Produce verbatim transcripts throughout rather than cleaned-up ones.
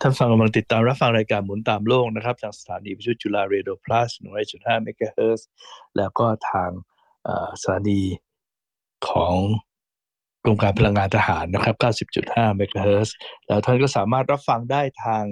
ท่านฟังกำลังติดตามรับฟังรายการหมุนตามโลกนะครับทางสถานีวิทยุจุฬาเรดิโอพลัสหนึ่งร้อยจุดห้าเมกะเฮิรตซ์แล้วก็ทางเอ่อสถานีของกรมการพลังงานทหารนะครับเก้าสิบจุดห้าเมกะเฮิรตซ์แล้วท่านก็สามารถรับฟังได้ทาง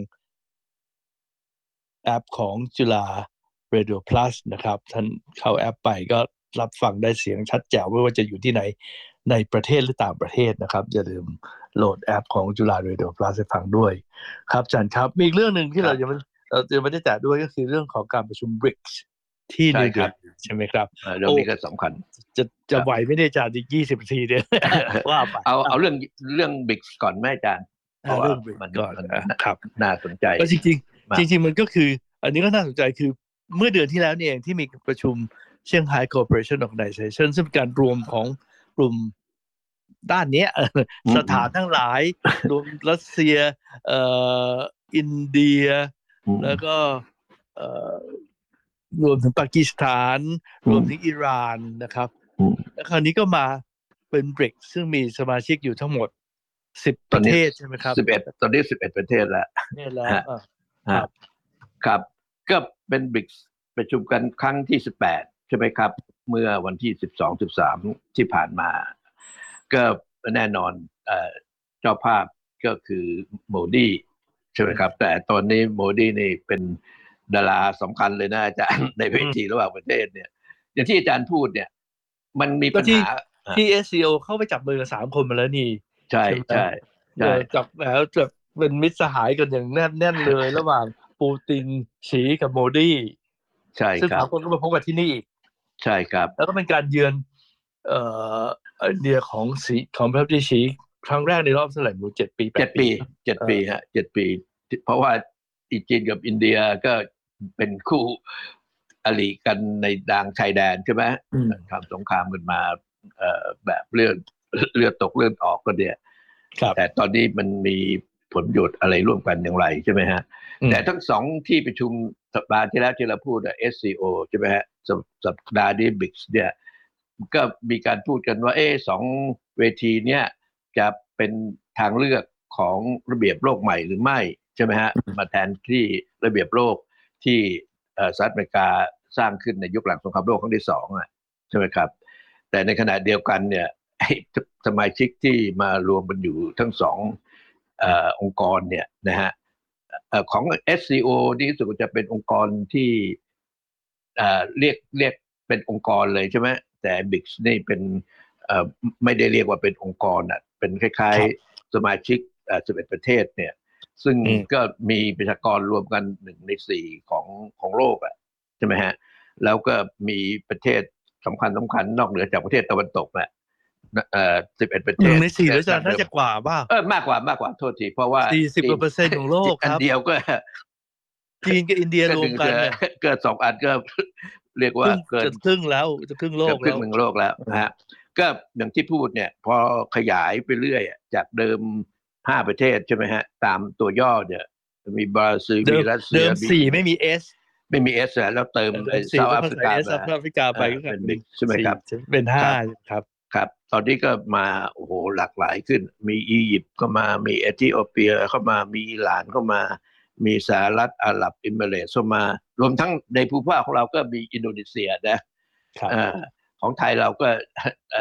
แอปของจุฬา Radio Plus นะครับท่านเข้าแอปไปก็รับฟังได้เสียงชัดแจ๋วไม่ว่าจะอยู่ที่ไหนในประเทศหรือต่างประเทศนะครับอย่าลืมโหลดแอปของจุฬา Radio Plus ให้ฟังด้วยครับอาจารย์ครับมีอีกเรื่องหนึ่งที่เรายังไม่เราจะไม่ได้แตะด้วยก็คือเรื่องของการประชุม บริกส์ ที่นิวเดลีใช่ไหมครับเรื่องนี้ก็สำคัญจะจะไหวไม่ได้อาจารย์อีกยี่สิบนาทีเดียวว่าไปเอาเอาเรื่องเรื่อง บริกส์ ก่อนแม่อาจารย์เพราะว่าเรื่อง บริกส์ ก่อนครับน่าสนใจก็จริงๆจริงๆมันก็คืออันนี้ก็น่าสนใจคือเมื่อเดือนที่แล้วนี่เองที่มีประชุมเซี่ยงไฮ้ Cooperation Organization ซึ่งเป็นการรวมของกลุ่มด้านนี้สถานทั้งหลายรวมรัสเซียเอ่ออินเดียแล้วก็เอ่อรวมถึงปากีสถานรวมถึงอิหร่านนะครับแล้วคราวนี้ก็มาเป็น บริกส์ ซึ่งมีสมาชิกอยู่ทั้งหมดสิบประเทศใช่ไหมครับสิบเอ็ดตอนนี้สิบเอ็ดประเทศแล้วเนี่ยแล้วครับครับก็เป็น บริกส์ ประชุมกันครั้งที่สิบแปดใช่ไหมครับเมื่อวันที่สิบสอง สิบสามที่ผ่านมาก็แน่นอนเอ่อเจ้าภาพก็คือโมดีใช่ไหมครับแต่ตอนนี้โมดีนี่เป็นดาราสำคัญเลยนะอาจารย์ในเวทีระหว่างประเทศเนี่ยอย่างที่อาจารย์พูดเนี่ยมันมีปัญหาที่ เอส ซี โอ เข้าไปจับมือกับสามคนมาแล้วนี่ใช่ใช่ใช่จับแล้วจะเป็นมิตรสหายกันอย่างแน่นแน่นเลยระหว่างปูตินฉีกับโมดีใช่ซึ่งครับสามคนก็มาพบกันที่นี่อีกใช่ครับแล้วก็เป็นการเยือนเอ่ออินเดียของสีของพระเจ้าฉีครั้งแรกในรอบเท่าไหร่ไม่รู้เจ็ดปีแปดปีเจ็ดปีฮะเจ็ดปีเพราะว่าจีนกับอินเดียก็เป็นคู่อริกันในด่างชายแดนใช่ไหมทำสงครามกันมาแบบเลือดเลือดตกเลือดออกก็เนี่ยแต่ตอนนี้มันมีผลประโยชน์อะไรร่วมกันอย่างไรใช่ไหมฮะแต่ทั้งสองที่ประชุมสัปดาห์ที่แล้วที่เราพูดอะ เอส ซี โอ ใช่ไหมฮะสัปดาห์นี้ บริกส์ เนี่ยก็มีการพูดกันว่าเออสองเวทีเนี่ยจะเป็นทางเลือกของระเบียบโลกใหม่หรือไม่ใช่ไหมฮะมาแทนที่ระเบียบโลกที่สหรัฐอเมริกาสร้างขึ้นในยุคหลังสงครามโลกครั้งที่สองอ่ะใช่ไหมครับแต่ในขณะเดียวกันเนี่ยสมาชิกที่มารวมกันอยู่ทั้งสองเอ่อองค์กรเนี่ยนะฮะของ เอส ซี โอ นี่รู้สึกว่าจะเป็นองค์กรที่เอ่อเรียกเรียกเป็นองค์กรเลยใช่ไหมแต่ บริกส์ นี่เป็นเอ่อไม่ได้เรียกว่าเป็นองค์กรอ่ะเป็นคล้ายๆสมาชิกเอ่อสิบเอ็ดประเทศเนี่ยซึ่งก็มีประชากรรวมกันหนึ่งในสี่ของของโลกอ่ะใช่ไหมฮะแล้วก็มีประเทศสำคัญสำคัญนอกเหนือจากประเทศตะวันตกแหละเอ่อสิบเอ็ดประเทศหนึ่งในสี่แล้วจะน่าจะกว่าบ้างเออมากกว่ามากกว่าโทษทีเพราะว่าสี่สิบกว่าเปอร์เซ็นต์ของโลกครับอันเดียวก็จีนกับอินเดียรวมกันเนี่ยเกิดสองอันก็เรียกว่าเกินจะครึ่งแล้วจะครึ่งโลกแล้วครึ่งหนึ่งโลกแล้วนะฮะก็อย่างที่พูดเนี่ยพอขยายไปเรื่อยจากเดิมห้าประเทศใช่ไหมฮะตามตัวย่อเนี่ยมีบราซิลมีรัสเซียเดิมสี่ไม่มีเอสไม่มีเอสแล้วเติมเซาท์แอฟริกาเซาท์แอฟริกาไปก็เป็นบิ๊กใช่ไหมครับเป็นห้าครับครับตอนนี้ก็มาโอ้โหหลากหลายขึ้นมีอียิปต์ก็มามีเอธิโอเปียเข้ามามีอิหร่านเข้ามามีสหรัฐอาหรับเอมิเรตส์เข้ามารวมทั้งในภูมิภาคของเราก็มีอินโดนีเซียนะของไทยเราก็